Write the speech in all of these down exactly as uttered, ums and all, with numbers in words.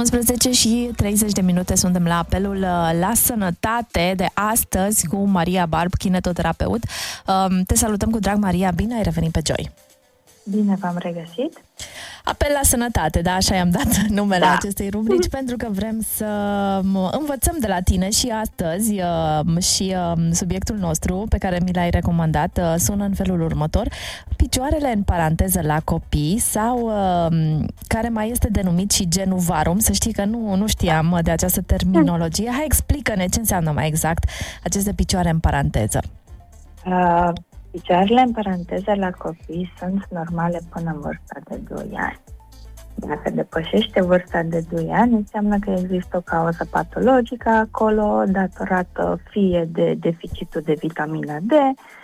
unsprezece și treizeci de minute suntem la apelul la sănătate de astăzi cu Maria Barb, kinetoterapeut. Te salutăm cu drag, Maria, bine ai revenit pe Joy. Bine v-am regăsit. Apel la sănătate, da, așa i-am dat numele da. acestei rubrici, pentru că vrem să învățăm de la tine și astăzi și subiectul nostru pe care mi l-ai recomandat sună în felul următor: picioarele în paranteză la copii, sau care mai este denumit și genuvarum. Să știi că nu, nu știam de această terminologie. Hai, explică-ne ce înseamnă mai exact aceste picioare în paranteză. Uh... Picioarele în paranteză la copii sunt normale până în vârsta de doi ani. Dacă depășește vârsta de doi ani, înseamnă că există o cauză patologică acolo, datorată fie de deficitul de vitamina D,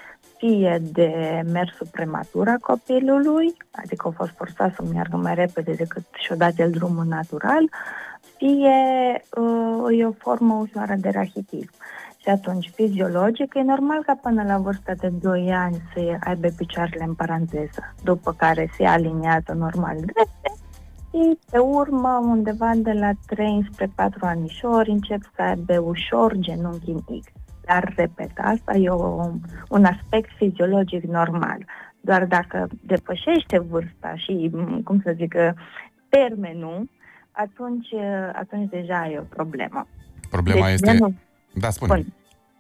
fie de mersul prematur a copilului, adică a fost forțat să meargă mai repede decât și-o dat el drumul natural, fie uh, e o formă ușoară de rahitism. Și atunci, fiziologic, e normal ca până la vârsta de doi ani să aibă picioarele în paranteză, după care se aliniază normal drepte și, pe urmă, undeva de la trei spre patru anișori, încep să aibă ușor genunchi în X. Dar, repet, asta e o, un aspect fiziologic normal. Doar dacă depășește vârsta și, cum să zic, termenul, atunci, atunci deja e o problemă. Problema deci, este... Genul... Da, spune. Bun.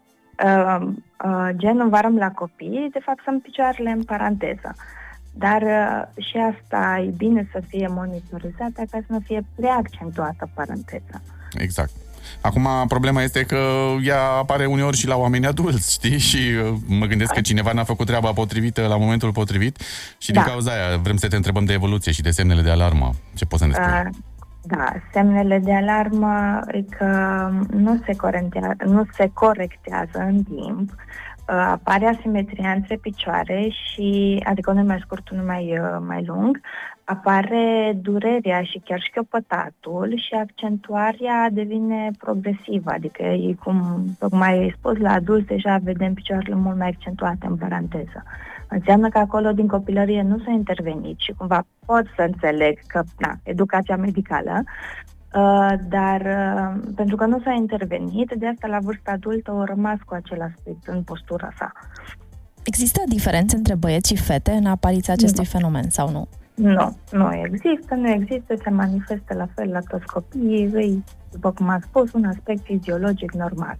Uh, uh, genuvarum la copii, de fapt, sunt picioarele în paranteză. Dar uh, și asta e bine să fie monitorizată ca să nu fie prea accentuată paranteza. Exact. Acum, problema este că ea apare uneori și la oameni adulți, știi? Și uh, mă gândesc că cineva n-a făcut treaba potrivită la momentul potrivit și din da. cauza aia vrem să te întrebăm de evoluție și de semnele de alarmă. Ce poți să ne spui? Uh, Da, semnele de alarmă e că nu se corectează, nu se corectează în timp, apare asimetria între picioare și, adică unul mai scurt, unul mai, mai lung, apare durerea și chiar șchiopătatul și accentuarea devine progresivă, adică e cum tocmai ai spus, la adulți deja vedem picioarele mult mai accentuate în paranteză. Înseamnă că acolo din copilărie nu s-a intervenit și cumva pot să înțeleg că, na, educația medicală, uh, dar uh, pentru că nu s-a intervenit, de asta la vârsta adultă au rămas cu acel aspect în postura sa. Există diferențe între băieți și fete în apariția acestui nu. fenomen sau nu? Nu, nu există, nu există, se manifestă la fel la toți copiii, ei, după cum am spus, un aspect fiziologic normal.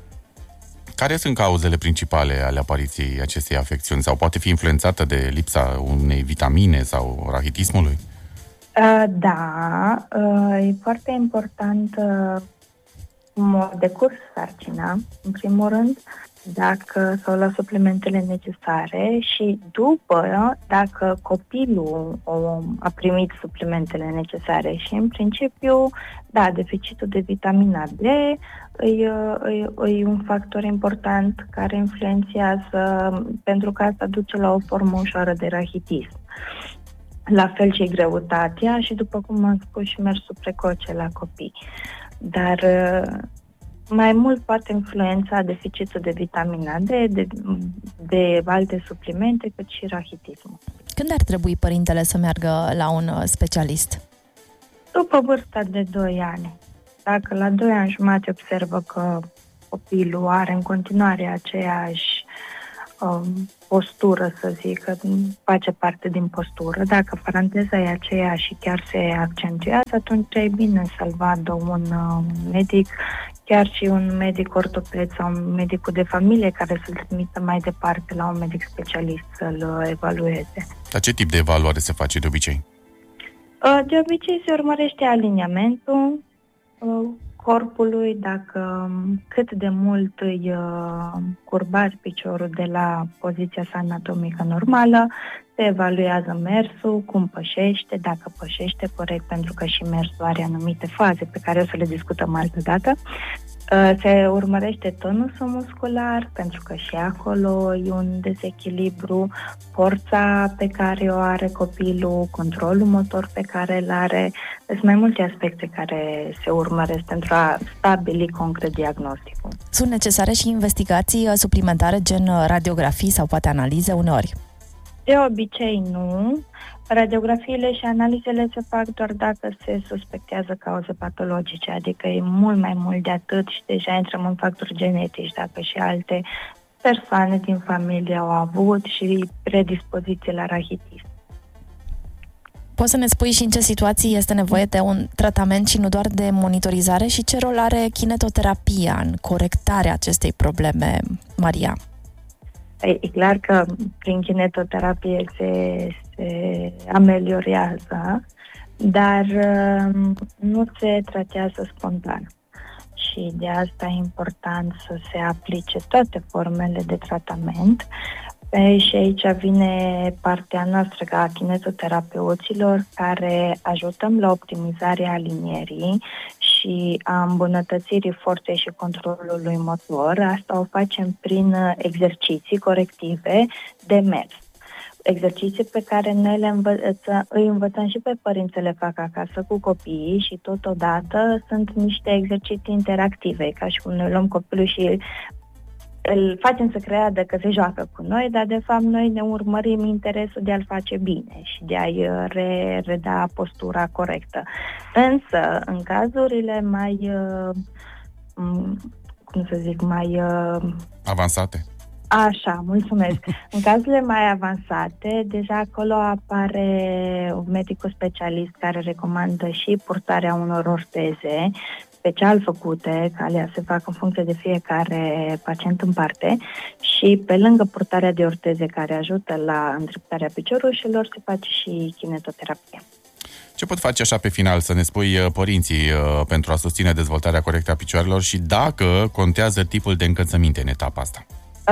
Care sunt cauzele principale ale apariției acestei afecțiuni? Sau poate fi influențată de lipsa unei vitamine sau rahitismului? Uh, da, uh, e foarte important uh, cum o decurs sarcina, în primul rând, dacă s-au luat suplimentele necesare și după, dacă copilul a primit suplimentele necesare și, în principiu, da, deficitul de vitamina D e, e, e un factor important care influențează, pentru că asta duce la o formă ușoară de rahitism. La fel și greutatea și, după cum am spus, și mersul precoce la copii. Dar mai mult poate influența deficitul de vitamina D, de, de alte suplimente, cât și rahitismul. Când ar trebui părintele să meargă la un specialist? După vârsta de doi ani. Dacă la doi ani jumate observă că copilul are în continuare aceeași um, postură, să zic, că face parte din postură, dacă paranteza e aceeași și chiar se accentuează, atunci e bine să-l vadă un uh, medic, chiar și un medic ortoped sau un medic de familie care să-l trimită mai departe la un medic specialist să-l evalueze. Dar ce tip de evaluare se face de obicei? De obicei se urmărește aliniamentul corpului, dacă cât de mult îi curbat piciorul de la poziția sa anatomică normală, se evaluează mersul, cum pășește, dacă pășește corect, pentru că și mersul are anumite faze pe care o să le discutăm altă dată. Se urmărește tonusul muscular, pentru că și acolo e un dezechilibru, forța pe care o are copilul, controlul motor pe care îl are. Sunt mai multe aspecte care se urmăresc pentru a stabili concret diagnosticul. Sunt necesare și investigații suplimentare, gen radiografii sau poate analize uneori? De obicei nu. Radiografiile și analizele se fac doar dacă se suspectează cauze patologice, adică e mult mai mult de atât și deja intrăm în factori genetici, dacă și alte persoane din familie au avut și predispoziție la rahitism. Poți să ne spui și în ce situații este nevoie de un tratament și nu doar de monitorizare și ce rol are kinetoterapia în corectarea acestei probleme, Maria? E clar că prin kinetoterapie se, se ameliorează, dar nu se tratează spontan. Și de asta e important să se aplice toate formele de tratament. Și aici vine partea noastră ca kinetoterapeuților, care ajutăm la optimizarea alinierii și a îmbunătățirii forței și controlului motor. Asta o facem prin exerciții corective de mers. Exerciții pe care noi le învăță, îi învățăm și pe părinți să le fac acasă cu copiii și totodată sunt niște exerciții interactive, ca și cum noi luăm copilul și îl facem să creadă că se joacă cu noi, dar de fapt noi ne urmărim interesul de a-l face bine și de a-i re- reda postura corectă. Însă, în cazurile mai, cum să zic, mai... avansate. Așa, mulțumesc. În cazurile mai avansate, deja acolo apare un medicul specialist care recomandă și purtarea unor orteze special făcute, care se fac în funcție de fiecare pacient în parte, și pe lângă purtarea de orteze care ajută la îndreptarea piciorușilor, se face și kinetoterapie. Ce pot face așa pe final, să ne spui, părinții, pentru a susține dezvoltarea corectă a picioarelor și dacă contează tipul de încălțăminte în etapa asta?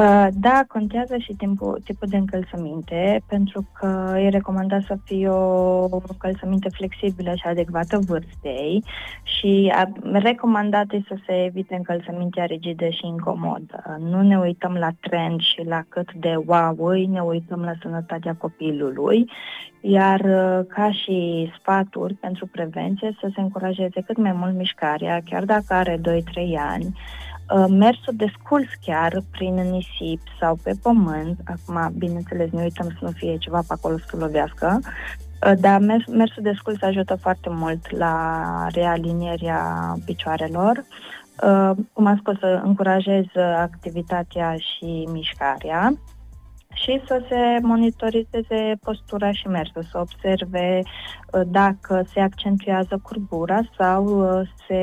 Da, contează și timpul, tipul de încălțăminte, pentru că e recomandat să fie o încălțăminte flexibilă și adecvată vârstei și recomandat e să se evite încălțămintea rigidă și incomodă. Nu ne uităm la trend și la cât de wow, ne uităm la sănătatea copilului, iar ca și sfaturi pentru prevenție să se încurajeze cât mai mult mișcarea, chiar dacă are doi trei ani, mersul desculț chiar prin nisip sau pe pământ. Acum, bineînțeles, ne uităm să nu fie ceva pe acolo să lovească, dar mers, mersul desculț ajută foarte mult la realinierea picioarelor. Cum am spus, să încurajez activitatea și mișcarea și să se monitorizeze postura și mersul, să observe dacă se accentuează curbura sau se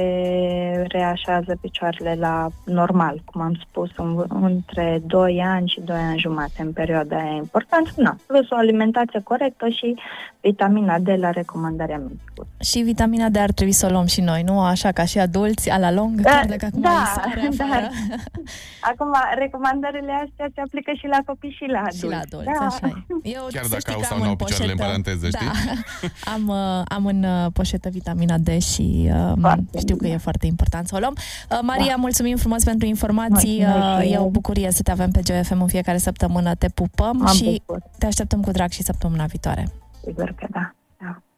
reașează picioarele la normal, cum am spus, între doi ani și doi ani jumate, în perioada aia importantă. Nu, plus o alimentație corectă și vitamina D la recomandarea medicului. Și vitamina D ar trebui să o luăm și noi, nu? Așa ca și adulți, a la lung, chiar dacă acum da, e soare afară. Da. Acum, recomandările astea se aplică și la copii și la adulți. Și la adulți, da. Așa e. Eu, chiar dacă au sau nu au picioarele în paranteză, știi? Da. am, am în poșetă vitamina D și uh, știu că e foarte important să o luăm. Uh, Maria, da. Mulțumim frumos pentru informații. Uh, e o bucurie să te avem pe Joy F M în fiecare săptămână. Te pupăm. Am și bucur. Te așteptăm cu drag și săptămâna viitoare. Sigur că da.